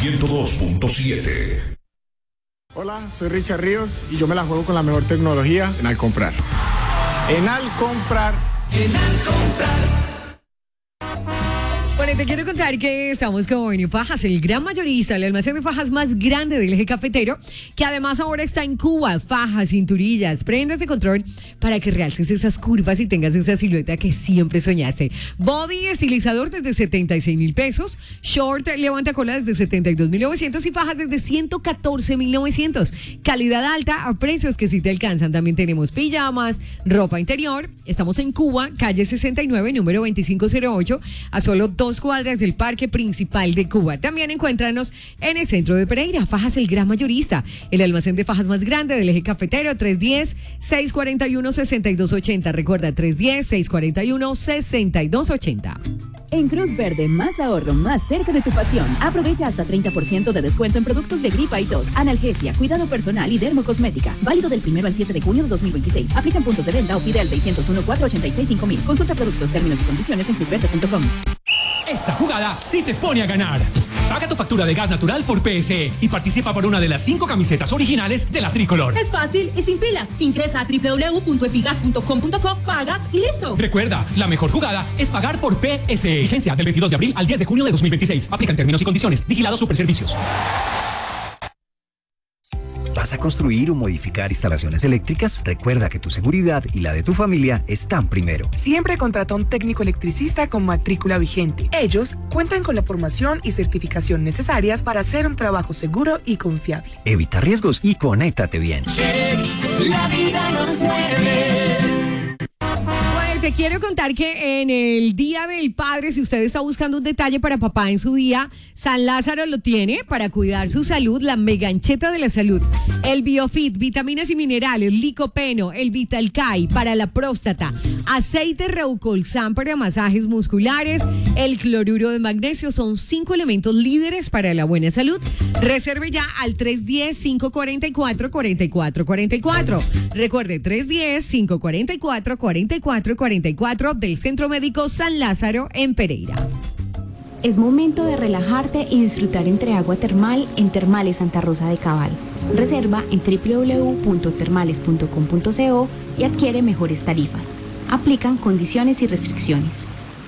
102.7. Hola, soy Richard Ríos y yo me la juego con la mejor tecnología en Alcomprar. En Alcomprar. Bueno, te quiero contar que estamos con Fajas, el gran mayorista, el almacén de fajas más grande del eje cafetero, que además ahora está en Cuba. Fajas, cinturillas, prendas de control para que realces esas curvas y tengas esa silueta que siempre soñaste. Body estilizador desde 76,000 pesos, short levanta cola desde 72,900 y fajas desde 114,900. Calidad alta a precios que sí te alcanzan. También tenemos pijamas, ropa interior. Estamos en Cuba, calle 69, número 2508, a solo 2 cuadras del parque principal de Cuba. También encuéntranos en el centro de Pereira. Fajas, el gran mayorista, el almacén de fajas más grande del eje cafetero. 310-641-6280. Recuerda, 310-641-6280. En Cruz Verde, más ahorro, más cerca de tu pasión. Aprovecha hasta 30% de descuento en productos de gripa y tos, analgesia, cuidado personal y dermocosmética. Válido del 1 al 7 de junio de 2026. Aplica en puntos de venta o pide al 601-486-5000. Consulta productos, términos y condiciones en cruzverde.com. Esta jugada sí te pone a ganar. Paga tu factura de gas natural por PSE y participa por una de las 5 camisetas originales de la Tricolor. Es fácil y sin filas. Ingresa a www.efigas.com.co, pagas y listo. Recuerda, la mejor jugada es pagar por PSE. Vigencia del 22 de abril al 10 de junio de 2026. Aplican términos y condiciones. Vigilado Superservicios. ¿Vas a construir o modificar instalaciones eléctricas? Recuerda que tu seguridad y la de tu familia están primero. Siempre contrata a un técnico electricista con matrícula vigente. Ellos cuentan con la formación y certificación necesarias para hacer un trabajo seguro y confiable. Evita riesgos y conéctate bien. La vida nos mueve. Te quiero contar que en el Día del Padre, si usted está buscando un detalle para papá en su día, San Lázaro lo tiene para cuidar su salud, la megancheta de la salud, el Biofit, vitaminas y minerales, licopeno, el Vitalcay para la próstata, aceite Reucolsan para masajes musculares, el cloruro de magnesio, son 5 elementos líderes para la buena salud. Reserve ya al 310-544-4444. Recuerde, 310-544-4444 del Centro Médico San Lázaro en Pereira. Es momento de relajarte y disfrutar entre agua termal en Termales Santa Rosa de Cabal. Reserva en www.termales.com.co y adquiere mejores tarifas. Aplican condiciones y restricciones.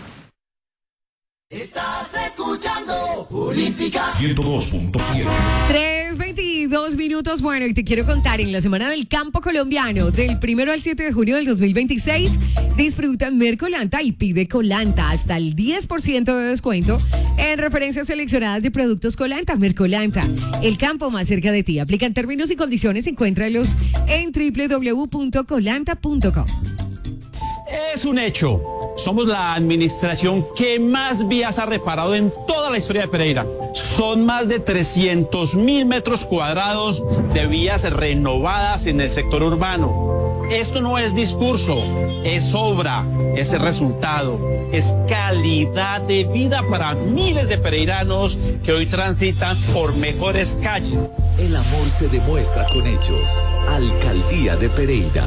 Estás escuchando Olímpica 102.7. 3:22 minutos. Bueno, y te quiero contar, en la Semana del Campo Colombiano, del 1 al 7 de junio del 2026, disfruta Mercolanta y pide Colanta hasta el 10% de descuento en referencias seleccionadas de productos Colanta. Mercolanta, el campo más cerca de ti. Aplican términos y condiciones, encuéntralos en www.colanta.com. Es un hecho. Somos la administración que más vías ha reparado en toda la historia de Pereira. Son más de 300,000 metros cuadrados de vías renovadas en el sector urbano. Esto no es discurso, es obra, es el resultado, es calidad de vida para miles de pereiranos que hoy transitan por mejores calles. El amor se demuestra con hechos. Alcaldía de Pereira.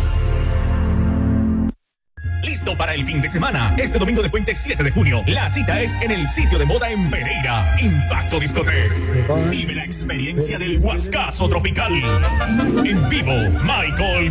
Listo para el fin de semana. Este domingo de puente 7 de junio. La cita es en el sitio de moda en Pereira. Impacto Discoteca. Vive la experiencia del Huascazo Tropical. En vivo, Michael